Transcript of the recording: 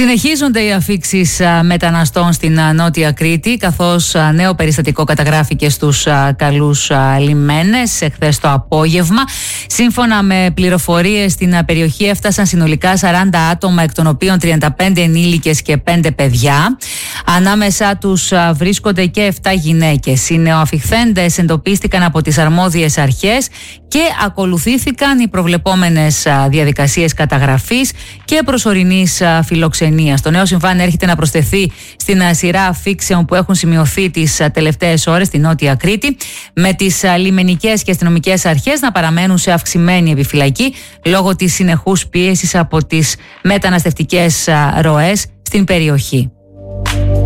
Συνεχίζονται οι αφίξεις μεταναστών στην Νότια Κρήτη, καθώς νέο περιστατικό καταγράφηκε στους καλούς λιμένες εχθές το απόγευμα. Σύμφωνα με πληροφορίες, στην περιοχή έφτασαν συνολικά 40 άτομα, εκ των οποίων 35 ενήλικες και 5 παιδιά. Ανάμεσά τους βρίσκονται και 7 γυναίκες. Οι νεοαφιχθέντες εντοπίστηκαν από τις αρμόδιες αρχές και ακολουθήθηκαν οι προβλεπόμενες διαδικασίες καταγραφής και προσωρινής φιλοξενίας. Το νέο συμβάν έρχεται να προσθεθεί στην σειρά αφίξεων που έχουν σημειωθεί τις τελευταίες ώρες στη Νότια Κρήτη, με τις λιμενικές και αστυνομικές αρχές να παραμένουν σε αυξημένη επιφυλακή λόγω της συνεχούς πίεσης από τις μεταναστευτικές ροές στην περιοχή.